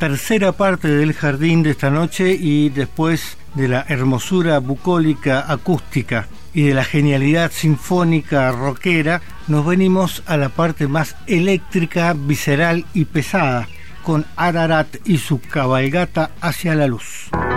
tercera parte del jardín de esta noche, y después de la hermosura bucólica acústica y de la genialidad sinfónica rockera, nos venimos a la parte más eléctrica, visceral y pesada, con Ararat y su cabalgata hacia la luz.